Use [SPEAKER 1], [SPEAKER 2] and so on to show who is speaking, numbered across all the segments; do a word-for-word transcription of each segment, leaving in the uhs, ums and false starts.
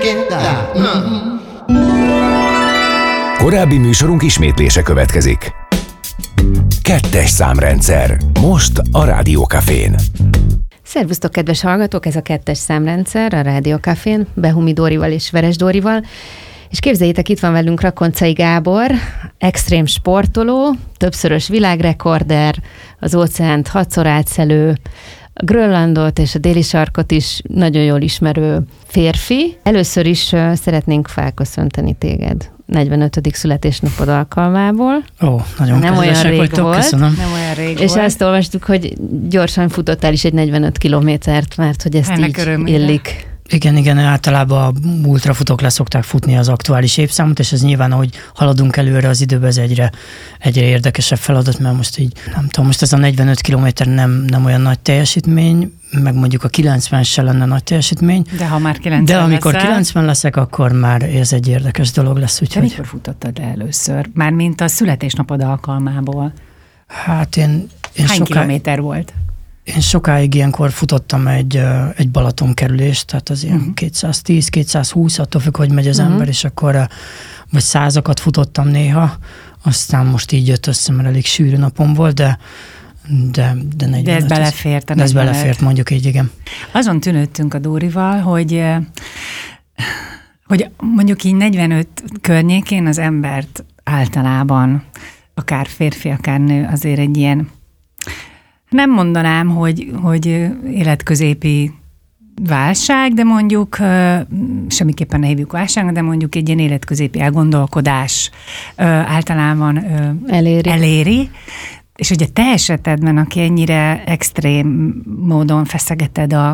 [SPEAKER 1] Korábbi műsorunk ismétlése következik. Kettes számrendszer. Most a Rádió Cafén.
[SPEAKER 2] Szervusztok, kedves hallgatók! Ez a Kettes számrendszer a Rádió Cafén, Behumi Dórival és Veres Dórival. És képzeljétek, itt van velünk Rakoncai Gábor, extrém sportoló, többszörös világrekorder, az óceánt hatszor átszelő, a Grönlandot és a déli sarkot is nagyon jól ismerő férfi. Először is uh, szeretnénk felköszönteni téged negyvenötödik születésnapod alkalmából.
[SPEAKER 3] Ó, nagyon
[SPEAKER 2] nem olyan rég
[SPEAKER 3] vagytok,
[SPEAKER 2] volt.
[SPEAKER 3] Köszönöm.
[SPEAKER 2] Nem olyan rég és volt. Azt olvastuk, hogy gyorsan futottál is egy negyvenöt kilométert, mert hogy ezt Ennek így örömére. illik.
[SPEAKER 3] Igen, igen, általában a ultrafutók le szokták futni az aktuális évszámot, és ez nyilván, ahogy haladunk előre az időben, ez egyre, egyre érdekesebb feladat, mert most így, nem tudom, most ez a negyvenöt kilométer nem, nem olyan nagy teljesítmény, meg mondjuk a kilencven se lenne nagy teljesítmény.
[SPEAKER 4] De ha már kilencven
[SPEAKER 3] De amikor
[SPEAKER 4] leszel,
[SPEAKER 3] kilencven leszek, akkor már ez egy érdekes dolog lesz. Úgyhogy...
[SPEAKER 4] De mikor futottad le először? Mármint a születésnapod alkalmából.
[SPEAKER 3] Hát én... én
[SPEAKER 4] Hány
[SPEAKER 3] soká...
[SPEAKER 4] kilométer volt?
[SPEAKER 3] Én sokáig ilyenkor futottam egy, egy Balaton kerülést, tehát az ilyen uh-huh. kétszáztíz kétszázhúsz, attól függ, hogy megy az uh-huh. ember, és akkor vagy százakat futottam néha, aztán most így jött össze, mert elég sűrű napom volt, de de, de,
[SPEAKER 4] de ez belefért.
[SPEAKER 3] De ez belefért, mondjuk így, igen.
[SPEAKER 4] Azon tűnődtünk a Dórival, hogy, hogy mondjuk így negyvenöt környékén az embert általában, akár férfi, akár nő, azért egy ilyen, nem mondanám, hogy, hogy életközépi válság, de mondjuk, semmiképpen ne hívjuk válságnak, de mondjuk egy ilyen életközépi elgondolkodás általában eléri. eléri. És ugye te esetedben, aki ennyire extrém módon feszegeted a,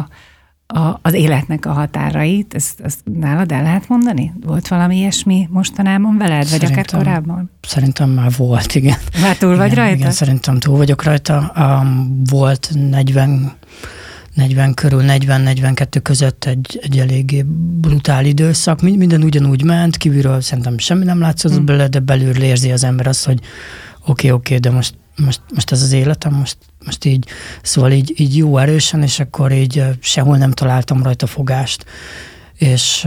[SPEAKER 4] a, az életnek a határait, ezt, ezt nálad el lehet mondani? Volt valami ilyesmi mostanában veled, vagy akár korábban?
[SPEAKER 3] Szerintem már volt, igen.
[SPEAKER 4] Már túl vagy
[SPEAKER 3] igen,
[SPEAKER 4] rajta?
[SPEAKER 3] Igen, szerintem túl vagyok rajta. Um, volt negyven, negyven körül, negyven-negyvenkettő között egy, egy eléggé brutál időszak. Minden ugyanúgy ment, kívülről szerintem semmi nem látszott hmm. belőle, de belülről érzi az ember azt, hogy oké, okay, oké, okay, de most Most, most ez az életem, most, most így, szóval így, így jó erősen, és akkor így sehol nem találtam rajta fogást. És,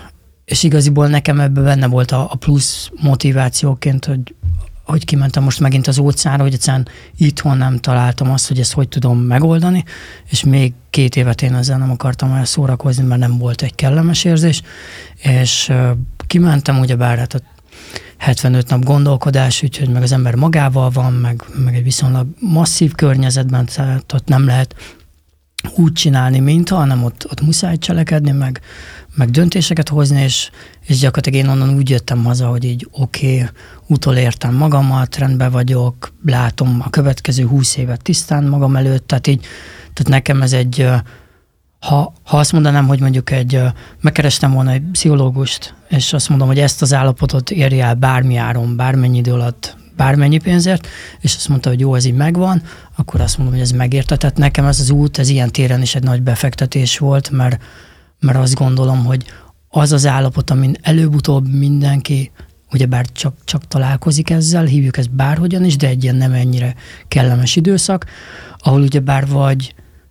[SPEAKER 3] és igaziból nekem ebben benne volt a, a plusz motivációként, hogy, hogy kimentem most megint az óceánra, hogy egyszerűen itthon nem találtam azt, hogy ezt hogy tudom megoldani, és még két évet én ezzel nem akartam el szórakozni, mert nem volt egy kellemes érzés, és kimentem, ugyebár hát hetvenöt nap gondolkodás, úgyhogy meg az ember magával van, meg, meg egy viszonylag masszív környezetben, tehát ott nem lehet úgy csinálni, mint hanem ott, ott muszáj cselekedni, meg, meg döntéseket hozni, és, és gyakorlatilag én onnan úgy jöttem haza, hogy így oké, okay, utolértem magamat, rendben vagyok, látom a következő húsz évet tisztán magam előtt, tehát így, tehát nekem ez egy, Ha, ha azt mondanám, hogy mondjuk egy, megkerestem volna egy pszichológust, és azt mondom, hogy ezt az állapotot érje el bármi áron, bármennyi idő alatt, bármennyi pénzért, és azt mondta, hogy jó, ez így megvan, akkor azt mondom, hogy ez megérte. Tehát nekem ez az út, ez ilyen téren is egy nagy befektetés volt, mert, mert azt gondolom, hogy az az állapot, amin előbb-utóbb mindenki, ugyebár csak, csak találkozik ezzel, hívjuk ezt bárhogyan is, de egy ilyen nem ennyire kellemes időszak, ahol ugyebár vagy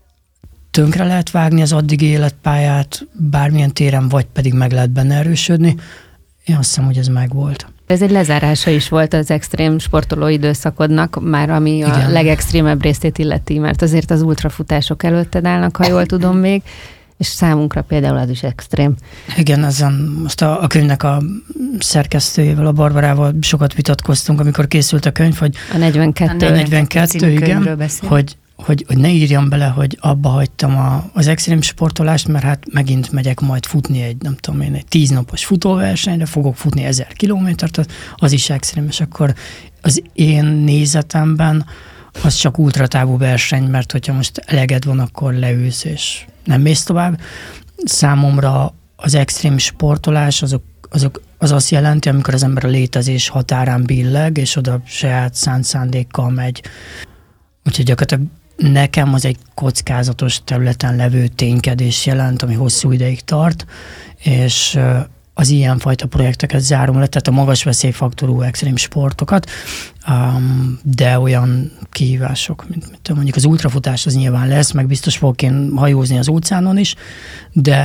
[SPEAKER 3] tönkre lehet vágni az addigi életpályát bármilyen téren, vagy pedig meg lehet benne erősödni. Én azt hiszem, hogy ez megvolt.
[SPEAKER 2] Ez egy lezárása is volt az extrém sportoló időszakodnak, már ami a Igen. legextrémebb részét illeti, mert azért az ultrafutások előtted állnak, ha jól tudom még, és számunkra például az is extrém.
[SPEAKER 3] Igen, ezen most a, a könyvnek a szerkesztőjével, a Barbarával sokat vitatkoztunk, amikor készült a könyv, hogy
[SPEAKER 2] a negyvenkettő,
[SPEAKER 3] a negyvenkettő igen, hogy Hogy, hogy ne írjam bele, hogy abba hagytam a, az extrém sportolást, mert hát megint megyek majd futni egy, nem tudom én, egy tíznapos futóversenyre, fogok futni ezer kilométert, az is extrém, és akkor az én nézetemben az csak ultratávú verseny, mert hogyha most eleged van, akkor leülsz, és nem mész tovább. Számomra az extrém sportolás azok, azok, az azt jelenti, amikor az ember a létezés határán billeg, és oda saját szánt szándékkal megy. Úgyhogy gyakorlatilag nekem az egy kockázatos területen levő ténykedés jelent, ami hosszú ideig tart, és az ilyenfajta projekteket zárom le, tehát a magas veszélyfaktorú extrém sportokat, de olyan kihívások, mint, mint mondjuk az ultrafutás az nyilván lesz, meg biztos fogok én hajózni az óceánon is, de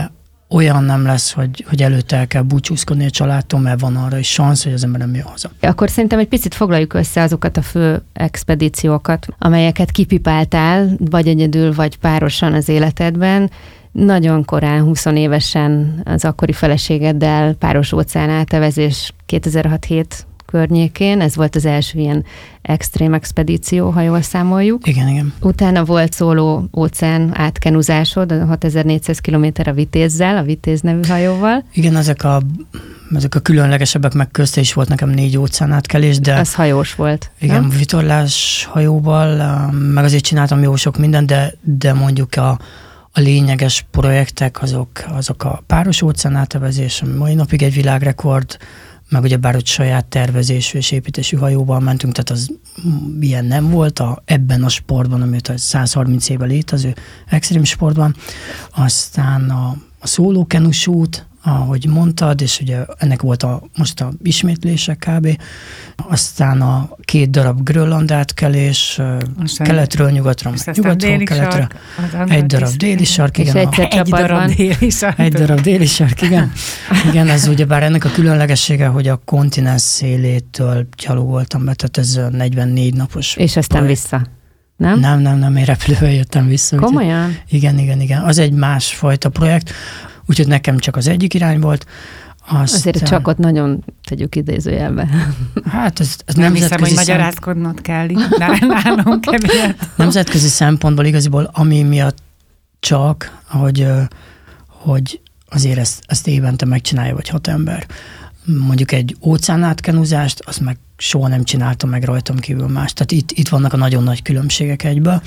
[SPEAKER 3] olyan nem lesz, hogy, hogy előtte el kell búcsúzkodni a családtól, mert van arra is szansz, hogy az ember nem jön haza.
[SPEAKER 2] Akkor szerintem egy picit foglaljuk össze azokat a fő expedíciókat, amelyeket kipipáltál, vagy egyedül, vagy párosan az életedben. Nagyon korán, húsz évesen az akkori feleségeddel páros óceánátövezés kétezer-hat-hét környékén. Ez volt az első ilyen extrém expedíció, ha jól számoljuk.
[SPEAKER 3] Igen, igen.
[SPEAKER 2] Utána volt szóló óceán átkenuzásod, hatezer-négyszáz kilométer a Vitézzel, a Vitéz nevű hajóval.
[SPEAKER 3] Igen, ezek a, ezek a különlegesebbek, meg közte is volt nekem négy óceán átkelés, de...
[SPEAKER 2] Az hajós volt.
[SPEAKER 3] Igen,
[SPEAKER 2] nem?
[SPEAKER 3] vitorlás hajóval, meg azért csináltam jó sok mindent, de, de mondjuk a A lényeges projektek azok, azok a páros óceánátövezés, ami mai napig egy világrekord, meg ugyebár, hogy saját tervezésű és építésű hajóval mentünk, tehát az ilyen nem volt a, ebben a sportban, amit a száz harminc éve létező extrém sportban. Aztán a, a szólókenus út, ahogy mondtad, és ugye ennek volt a, most a ismétlése kb. Aztán a két darab Grönland átkelés, aztán keletről nyugatra, nyugatról keletre, egy darab déli sark, igen.
[SPEAKER 2] És egyszer
[SPEAKER 4] egy darab déli sark.
[SPEAKER 3] Egy darab déli sark, igen. Igen, ez ugyebár ennek a különlegessége, hogy a kontinens szélétől gyalogoltam be, tehát ez negyvennégy napos.
[SPEAKER 2] És aztán projekt. Vissza. Nem?
[SPEAKER 3] Nem, nem, nem, én repülővel jöttem vissza.
[SPEAKER 2] Komolyan?
[SPEAKER 3] Úgy, igen, igen, igen. Az egy másfajta projekt, úgyhogy nekem csak az egyik irány volt. Azt,
[SPEAKER 2] Azért csak ott nagyon tegyük idézőjelbe.
[SPEAKER 3] Hát ez, ez
[SPEAKER 4] nem hiszem, hogy
[SPEAKER 3] szem...
[SPEAKER 4] magyarázkodnod kell itt nálunk emiatt.
[SPEAKER 3] Nemzetközi szempontból igaziból, ami miatt csak, hogy, hogy azért ezt, ezt évente megcsinálja, vagy hat ember. Mondjuk egy óceánátkenúzást, azt meg soha nem csináltam meg rajtam kívül más. Tehát itt, itt vannak a nagyon nagy különbségek egyből.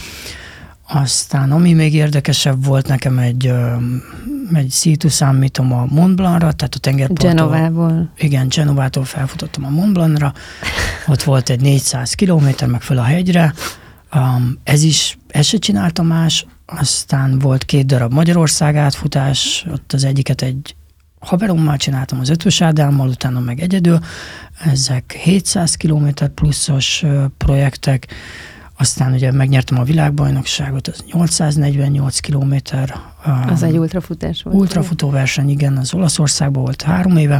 [SPEAKER 3] Aztán, ami még érdekesebb volt nekem, egy, egy Sea Summitom a Mont Blancra, tehát a tengerparttól.
[SPEAKER 2] Genovából.
[SPEAKER 3] Igen, Genovától felfutottam a Mont Blancra. Ott volt egy négyszáz kilométer, meg föl a hegyre. Um, ez is, ezt se csináltam más. Aztán volt két darab Magyarország átfutás, ott az egyiket egy haverommal csináltam, az Ötvös Ádámmal, utána meg egyedül. Ezek hétszáz kilométer pluszos uh, projektek. Aztán ugye megnyertem a világbajnokságot, az nyolcszáznegyvennyolc kilométer.
[SPEAKER 2] Az egy ultrafutás volt.
[SPEAKER 3] Ultrafutóverseny, igen, az Olaszországban volt három éve.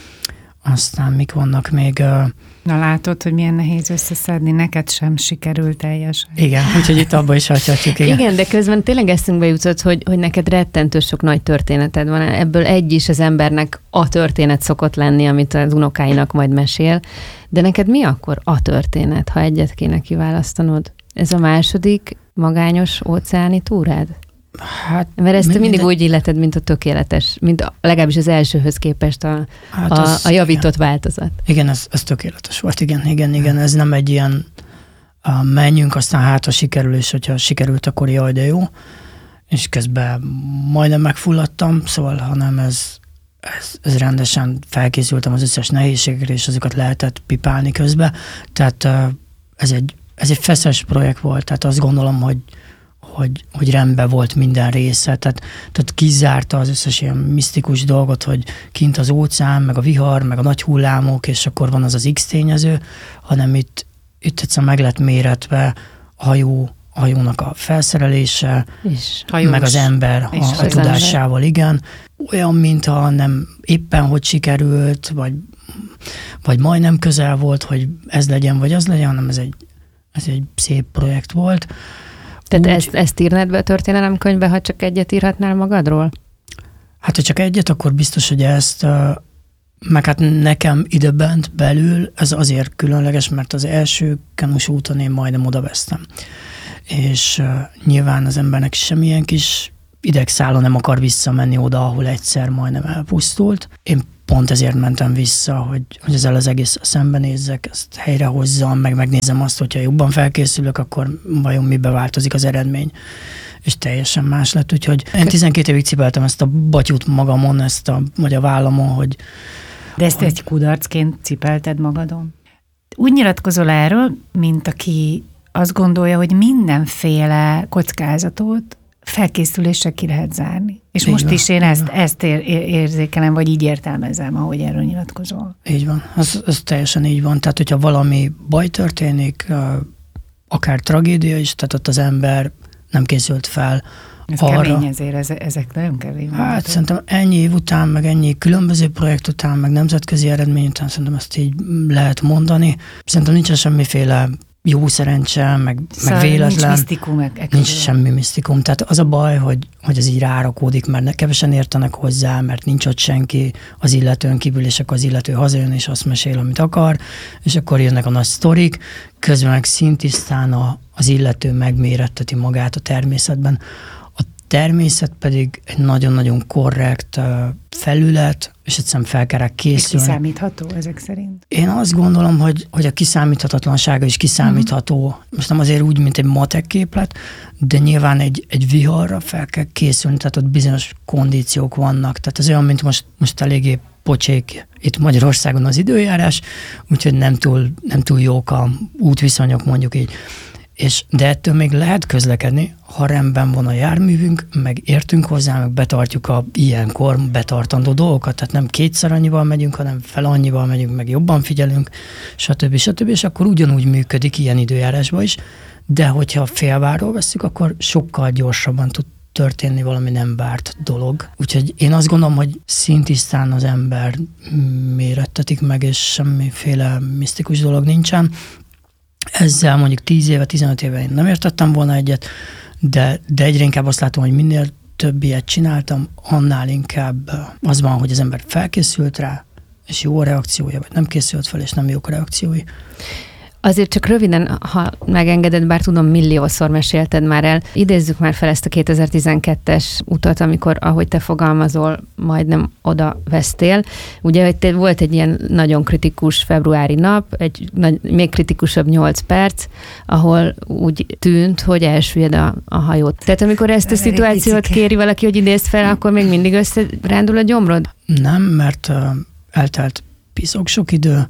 [SPEAKER 3] Aztán mik vannak még?
[SPEAKER 4] Na látod, hogy milyen nehéz összeszedni, neked sem sikerült teljesen.
[SPEAKER 3] Igen, úgyhogy itt abba is hagyhatjuk. Igen.
[SPEAKER 2] igen, de közben tényleg eszünkbe jutott, hogy, hogy neked rettentő sok nagy történeted van. Ebből egy is az embernek a történet szokott lenni, amit az unokáinak majd mesél. De neked mi akkor a történet, ha egyet kéne kiválasztanod? Ez a második magányos óceáni túrád?
[SPEAKER 3] Hát,
[SPEAKER 2] mert ezt mindig de... úgy illeted, mint a tökéletes, mint a, legalábbis az elsőhöz képest a, hát a, az, a javított igen. változat.
[SPEAKER 3] Igen, ez, ez tökéletes volt, igen, igen, igen. Ez nem egy ilyen uh, menjünk, aztán hát ha sikerül, és hogyha sikerült, akkor jaj, de jó. És közben majdnem megfulladtam, szóval, hanem ez, ez, ez rendesen felkészültem az összes nehézségre, és azokat lehetett pipálni közben. Tehát uh, ez egy, ez egy feszes projekt volt, tehát azt gondolom, hogy Hogy, hogy rendben volt minden része, tehát, tehát kizárta az összes ilyen misztikus dolgot, hogy kint az óceán, meg a vihar, meg a nagy hullámok, és akkor van az az X tényező, hanem itt, itt egyszerűen meg lett méretve a hajó, a hajónak a felszerelése, és meg az ember a, a tudásával, ember. Igen. Olyan, mintha nem éppen hogy sikerült, vagy, vagy majdnem közel volt, hogy ez legyen, vagy az legyen, hanem ez egy, ez egy szép projekt volt.
[SPEAKER 2] Tehát úgy, ezt, ezt írnád be a történelemkönyvbe, ha csak egyet írhatnál magadról?
[SPEAKER 3] Hát, ha csak egyet, akkor biztos, hogy ezt, meg hát nekem idebent belül ez azért különleges, mert az első kenus úton én majdnem odavesztem. És uh, nyilván az embernek semmilyen kis idegszála nem akar visszamenni oda, ahol egyszer majdnem elpusztult. Én pont ezért mentem vissza, hogy, hogy ezzel az egész szembenézzek, ezt helyrehozzam, meg megnézem azt, hogyha jobban felkészülök, akkor vajon mibe változik az eredmény. És teljesen más lett, úgyhogy én tizenkét évig cipeltem ezt a batyút magamon, ezt a, vagy a vállamon, hogy...
[SPEAKER 4] De ezt hogy... egy kudarcként cipelted magadon? Úgy nyilatkozol erről, mint aki azt gondolja, hogy mindenféle kockázatot felkészülésre ki lehet zárni. És így most van, is én ezt, ezt ér, érzékelem, vagy így értelmezem, ahogy erről nyilatkozol.
[SPEAKER 3] Így van, az, az teljesen így van. Tehát, hogyha valami baj történik, akár tragédia is, tehát ott az ember nem készült fel
[SPEAKER 4] Ez
[SPEAKER 3] arra,
[SPEAKER 4] kemény ezért, ez, ezek nagyon kemény.
[SPEAKER 3] Hát
[SPEAKER 4] mondatok.
[SPEAKER 3] szerintem ennyi év után, meg ennyi különböző projekt után, meg nemzetközi eredmény után szerintem ezt így lehet mondani. Szerintem nincsen semmiféle jó szerencse, meg,
[SPEAKER 4] szóval
[SPEAKER 3] meg véletlen.
[SPEAKER 4] Nincs misztikum. Meg,
[SPEAKER 3] Nincs semmi misztikum. Tehát az a baj, hogy, hogy ez így rárakódik, mert kevesen értenek hozzá, mert nincs ott senki az illetőn kívül, és akkor az illető hazajön, és azt mesél, amit akar, és akkor jönnek a nagy sztorik, közben meg szintisztán a, az illető megméretteti magát a természetben. A természet pedig egy nagyon-nagyon korrekt uh, felület, és egyszerűen fel kell rá készülni.
[SPEAKER 4] Kiszámítható ezek szerint?
[SPEAKER 3] Én azt gondolom, hogy, hogy a kiszámíthatatlansága is kiszámítható. Mm. Most nem azért úgy, mint egy matek képlet, de nyilván egy, egy viharra fel kell készülni, tehát ott bizonyos kondíciók vannak. Tehát ez olyan, mint most, most eléggé pocsék itt Magyarországon az időjárás, úgyhogy nem túl, nem túl jók a útviszonyok, mondjuk így. És, de ettől még lehet közlekedni, ha rendben van a járművünk, meg értünk hozzá, meg betartjuk a ilyenkor betartandó dolgokat, tehát nem kétszer annyival megyünk, hanem fel annyival megyünk, meg jobban figyelünk, stb. stb. És akkor ugyanúgy működik ilyen időjárásban is, de hogyha félvárról veszük, akkor sokkal gyorsabban tud történni valami nem várt dolog. Úgyhogy én azt gondolom, hogy szintisztán az ember mérettetik meg, és semmiféle misztikus dolog nincsen. Ezzel mondjuk tíz éve, tizenöt éve én nem értettem volna egyet, de, de egyre inkább azt látom, hogy minél több ilyet csináltam, annál inkább az van, hogy az ember felkészült rá, és jó a reakciója, vagy nem készült fel, és nem jók a reakciói.
[SPEAKER 2] Azért csak röviden, ha megengeded, bár tudom, milliószor mesélted már el, idézzük már fel ezt a kétezer-tizenkettes utat, amikor, ahogy te fogalmazol, majdnem oda vesztél. Ugye, hogy te volt egy ilyen nagyon kritikus februári nap, egy nagy, még kritikusabb nyolc perc, ahol úgy tűnt, hogy elsüllyed a, a hajót. Tehát amikor ezt a szituációt kéri valaki, hogy idézd fel, akkor még mindig összerándul a gyomrod?
[SPEAKER 3] Nem, mert uh, eltelt piszok sok idő,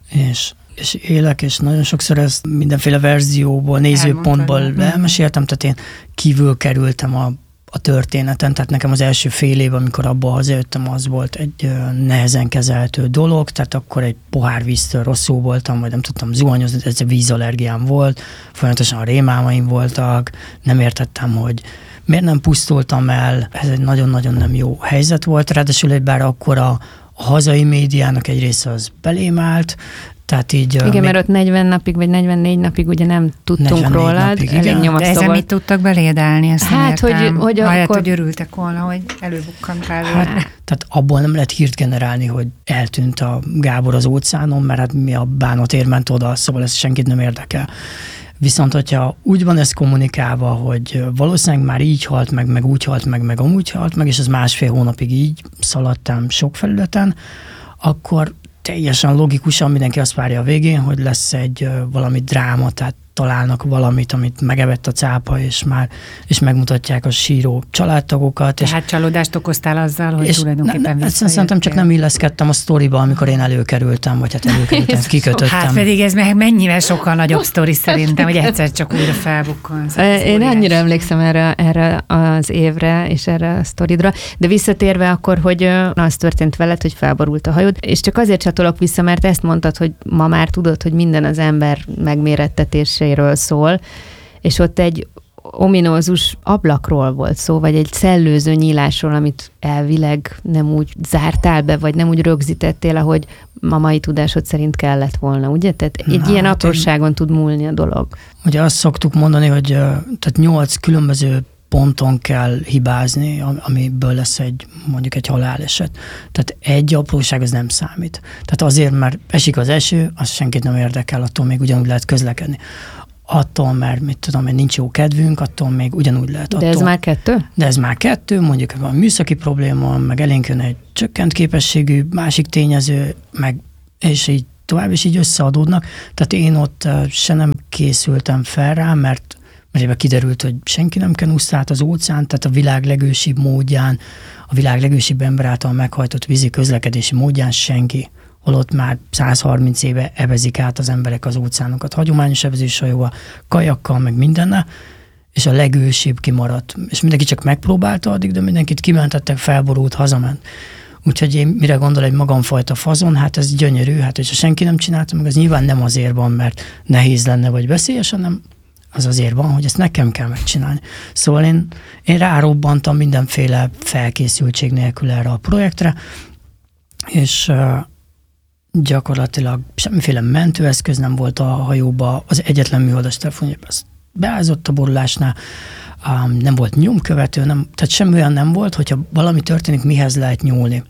[SPEAKER 3] és és élek, és nagyon sokszor ezt mindenféle verzióból, nézőpontból elmeséltem, tehát én kívül kerültem a, a történeten, tehát nekem az első fél év, amikor abba hazajöttem, az volt egy nehezen kezelhető dolog, tehát akkor egy pohár víztől rosszul voltam, vagy nem tudtam zuhanyozni, ez a vízallergiám volt, folyamatosan a rémálmaim voltak, nem értettem, hogy miért nem pusztultam el, ez egy nagyon-nagyon nem jó helyzet volt, ráadásul egy bár akkor a, a hazai médiának egy része az belém állt, tehát így,
[SPEAKER 2] igen,
[SPEAKER 3] még
[SPEAKER 2] mert ott negyven napig, vagy negyvennégy napig ugye nem tudtunk rólad,
[SPEAKER 3] napig,
[SPEAKER 2] elég nyomasztó
[SPEAKER 4] De ezzel mit tudtak beléd állni? Ezt
[SPEAKER 2] hát, hogy, hogy
[SPEAKER 4] Ahelyett,
[SPEAKER 2] akkor...
[SPEAKER 4] hogy örültek volna, hogy előbukkantál.
[SPEAKER 3] Hát, tehát abból nem lehet hírt generálni, hogy eltűnt a Gábor az óceánon, mert hát mi a bánatért ment oda, szóval ez senkit nem érdekel. Viszont, hogyha úgy van ez kommunikálva, hogy valószínűleg már így halt meg, meg úgy halt meg, meg amúgy halt meg, és ez másfél hónapig így szaladtam sok felületen, akkor teljesen logikusan mindenki azt várja a végén, hogy lesz egy valami dráma, tehát találnak valamit, amit megevett a cápa, és már és megmutatják a síró családtagokat.
[SPEAKER 4] Tehát és, csalódást okoztál azzal, hogy tulajdonképpen
[SPEAKER 3] ne, szerintem csak nem illeszkedtem a sztoriba, amikor én előkerültem, vagy hát előkerültem, kikötöttem.
[SPEAKER 4] Hát pedig ez mennyivel sokkal nagyobb sztori szerintem, hogy egyszer csak újra felbukkansz.
[SPEAKER 2] Én annyira emlékszem erre, erre az évre, és erre a sztoridra, de visszatérve akkor, hogy az történt veled, hogy felborult a hajód, és csak azért csatolok vissza, mert ezt mondtad, hogy ma már tudod, hogy minden az ember megmérettetés szól, és ott egy ominózus ablakról volt szó, vagy egy szellőző nyílásról, amit elvileg nem úgy zártál be, vagy nem úgy rögzítettél, ahogy a mai tudásod szerint kellett volna, ugye? Tehát egy Na, ilyen apróságon én... tud múlni a dolog.
[SPEAKER 3] Ugye azt szoktuk mondani, hogy tehát nyolc különböző ponton kell hibázni, amiből lesz egy, mondjuk egy haláleset. Tehát egy apróság az nem számít. Tehát azért, mert esik az eső, az senkit nem érdekel, attól még ugyanúgy lehet közlekedni. Attól, mert mit tudom, hogy nincs jó kedvünk, attól még ugyanúgy lehet.
[SPEAKER 2] De
[SPEAKER 3] attól,
[SPEAKER 2] ez már kettő?
[SPEAKER 3] De ez már kettő, mondjuk van műszaki probléma, meg elénk jön egy csökkent képességű másik tényező, meg és így tovább is így összeadódnak. Tehát én ott se nem készültem fel rá, mert mert ebben kiderült, hogy senki nem kenuszt át az óceán, tehát a világ legősibb módján, a világ legősibb ember által meghajtott vízi közlekedési módján senki, holott már száz harminc éve evezik át az emberek az óceánokat, hagyományos evezéshajóval, kajakkal, meg mindennel, és a legősibb kimaradt. És mindenki csak megpróbálta addig, de mindenkit kimentettek, felborult, hazament. Úgyhogy én mire gondol egy magamfajta fazon, hát ez gyönyörű, hát hogyha senki nem csinálta meg, az nyilván nem azért van, mert nehéz lenne, vagy veszélyes, hanem az azért van, hogy ezt nekem kell megcsinálni. Szóval én, én rárobbantam mindenféle felkészültség nélkül erre a projektre, és uh, gyakorlatilag semmiféle mentőeszköz nem volt a hajóba, az egyetlen műholdas telefonja, az beázott a borulásnál, um, nem volt nyomkövető, nem, tehát semmi olyan nem volt, hogyha valami történik, mihez lehet nyúlni.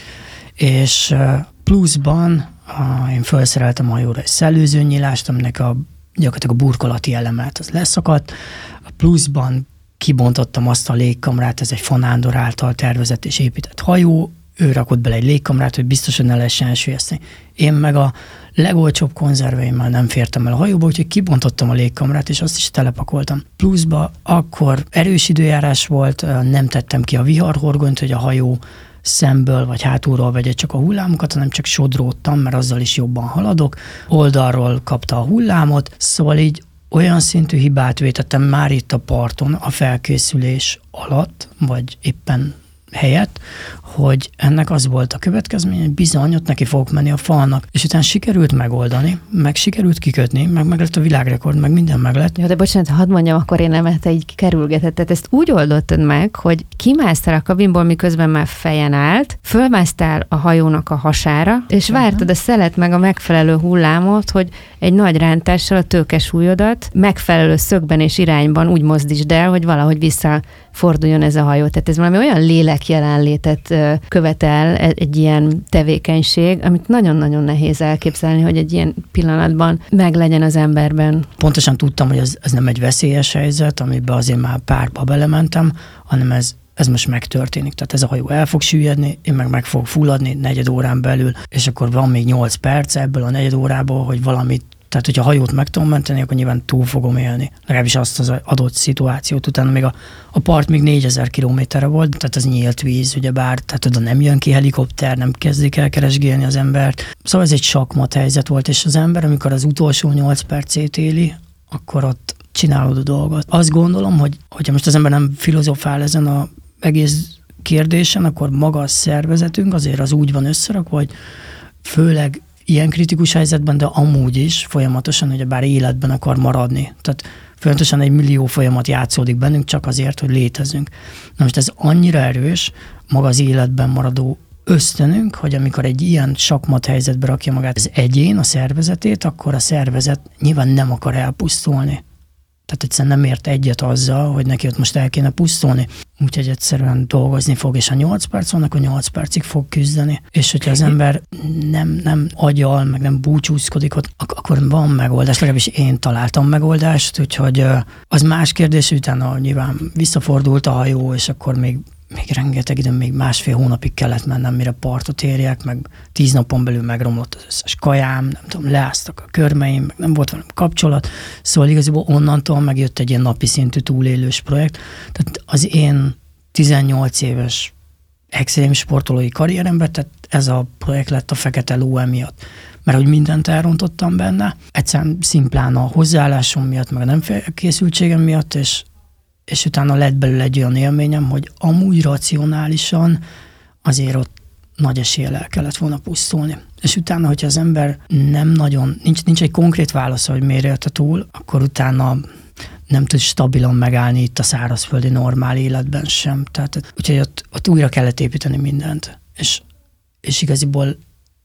[SPEAKER 3] És uh, pluszban uh, én felszereltem a hajóra egy szellőzőnyílást, aminek a gyakorlatilag a burkolati elemet az leszakadt, a pluszban kibontottam azt a légkamrát, ez egy Fanándor által tervezett és épített hajó, ő rakott bele egy légkamrát, hogy biztos, hogy ne lehessen elsüllyeszteni. Én meg a legolcsóbb konzerveimmel nem fértem el a hajóba, úgyhogy kibontottam a légkamrát, és azt is telepakoltam. Pluszba akkor erős időjárás volt, nem tettem ki a viharhorgonyt, hogy a hajó szemből vagy hátulról vegye csak a hullámokat, hanem csak sodródtam, mert azzal is jobban haladok. Oldalról kapta a hullámot, szóval így olyan szintű hibát vétettem már itt a parton a felkészülés alatt, vagy éppen helyett, hogy ennek az volt a következmény, hogy bizony ott neki fogok menni a falnak, és utána sikerült megoldani, meg sikerült kikötni, meg meg lett a világrekord, meg minden meg lett.
[SPEAKER 2] Jó, de bocsánat, hadd mondjam, akkor én nem te így kerülgetett. Tehát ezt úgy oldottad meg, hogy kimásztál a kabinból, miközben már fejen állt, fölmásztál a hajónak a hasára, és uh-huh. vártad a szelet meg a megfelelő hullámot, hogy egy nagy rántással a tőkesúlyodat megfelelő szögben és irányban úgy mozdítsd el, hogy valahogy visszaforduljon ez a hajó. Tehát ez valami olyan lélek jelenlétet követel egy ilyen tevékenység, amit nagyon-nagyon nehéz elképzelni, hogy egy ilyen pillanatban meglegyen az emberben.
[SPEAKER 3] Pontosan tudtam, hogy ez, ez nem egy veszélyes helyzet, amiben azért már párba belementem, hanem ez, ez most megtörténik. Tehát ez a hajó el fog süllyedni, én meg meg fogok fulladni negyed órán belül, és akkor van még nyolc perc ebből a negyed órából, hogy valamit. Tehát, hogyha a hajót meg tudom menteni, akkor nyilván túl fogom élni. Legalábbis azt az adott szituációt. Utána még a, a part még négyezer kilométerre volt, tehát az nyílt víz, ugyebár, tehát oda nem jön ki helikopter, nem kezdik el keresgélni az embert. Szóval ez egy sakmat helyzet volt, és az ember, amikor az utolsó nyolc percét éli, akkor ott csinálod a dolgot. Azt gondolom, hogy hogyha most az ember nem filozofál ezen az egész kérdésen, akkor maga a szervezetünk azért az úgy van összerakva, hogy főleg ilyen kritikus helyzetben, de amúgy is folyamatosan, hogy bár életben akar maradni. Tehát folyamatosan egy millió folyamat játszódik bennünk csak azért, hogy létezünk. Na most ez annyira erős, maga az életben maradó ösztönünk, hogy amikor egy ilyen sakmat helyzetbe rakja magát az egyén, a szervezetét, akkor a szervezet nyilván nem akar elpusztulni. Tehát egyszerűen nem ért egyet azzal, hogy neki ott most el kéne pusztulni. Úgyhogy egyszerűen dolgozni fog, és ha nyolc perc van, akkor nyolc percig fog küzdeni. És hogyha az ember nem, nem agyal, meg nem búcsúzkodik ott, ak- akkor van megoldás. Legalábbis én találtam megoldást, úgyhogy az más kérdés, utána nyilván visszafordult a hajó, és akkor még még rengeteg idő, még másfél hónapig kellett mennem, mire partot érjek, meg tíz napon belül megromlott az összes kajám, nem tudom, leáztak a körmeim, meg nem volt velem kapcsolat, szóval igazából onnantól megjött egy ilyen napi szintű túlélős projekt. Tehát az én tizennyolc éves extrém sportolói karrieremben, tehát ez a projekt lett a Fekete Ló emiatt. Mert hogy mindent elrontottam benne, egyszerűen szimplán a hozzáállásom miatt, meg a nem készültségem miatt, és és utána lett belőle egy olyan élményem, hogy amúgy racionálisan azért ott nagy eséllyel el kellett volna pusztulni. És utána, hogyha az ember nem nagyon, nincs, nincs egy konkrét válasz, hogy miért élte túl, akkor utána nem tud stabilan megállni itt a szárazföldi normál életben sem. Tehát, úgyhogy ott, ott újra kellett építeni mindent. És, és igaziból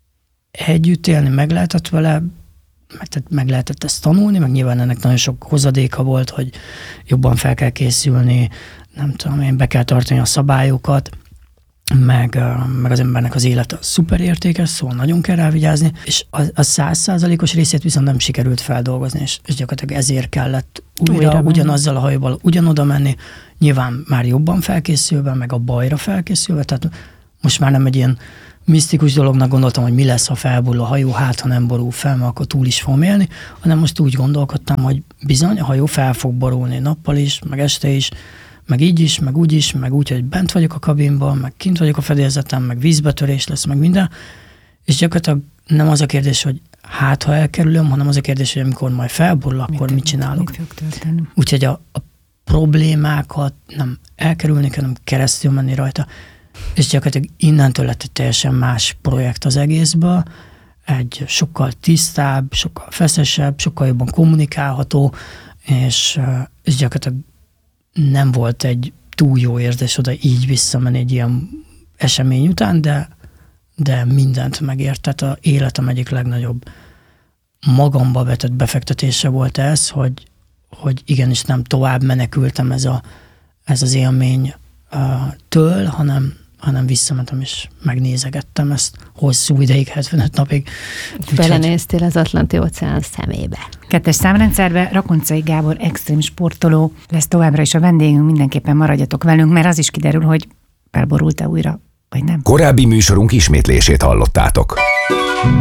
[SPEAKER 3] együtt élni meg lehetett vele, meg, tehát meg lehetett ezt tanulni, meg nyilván ennek nagyon sok hozadéka volt, hogy jobban fel kell készülni, nem tudom én, be kell tartani a szabályokat, meg, meg az embernek az élete szuper értékes, szóval nagyon kell rá vigyázni, és a száz százalékos részét viszont nem sikerült feldolgozni, és, és gyakorlatilag ezért kellett újra, újra ugyanazzal a hajóval ugyanoda menni, nyilván már jobban felkészülve, meg a bajra felkészülve, tehát most már nem egy ilyen misztikus dolognak gondoltam, hogy mi lesz, ha felborul a hajó, hát ha nem borul fel, mert akkor túl is fogom élni, hanem most úgy gondolkodtam, hogy bizony a hajó fel fog borulni nappal is, meg este is, meg így is, meg úgy is, meg úgy, hogy bent vagyok a kabinban, meg kint vagyok a fedélzetem, meg vízbetörés lesz, meg minden, és gyakorlatilag nem az a kérdés, hogy hát ha elkerülöm, hanem az a kérdés, hogy amikor majd felborul, akkor mit, mit csinálok. Úgyhogy a, a problémákat nem elkerülni, hanem keresztül menni rajta. És gyakorlatilag innentől lett egy teljesen más projekt az egészből, egy sokkal tisztább, sokkal feszesebb, sokkal jobban kommunikálható, és, és gyakorlatilag nem volt egy túl jó érzés oda így visszamenni egy ilyen esemény után, de, de mindent megért. Tehát az életem egyik legnagyobb magamba vetett befektetése volt ez, hogy, hogy igenis nem tovább menekültem ez, a, ez az élmény uh, től, hanem, hanem visszamentem és megnézegettem ezt hosszú ideig, hetvenöt napig.
[SPEAKER 2] Belenéztél az Atlanti-óceán szemébe.
[SPEAKER 4] Kettes számrendszerben Rakoncai Gábor extrém sportoló lesz továbbra is a vendégünk, mindenképpen maradjatok velünk, mert az is kiderül, hogy felborult-e újra, vagy nem.
[SPEAKER 1] Korábbi műsorunk ismétlését hallottátok.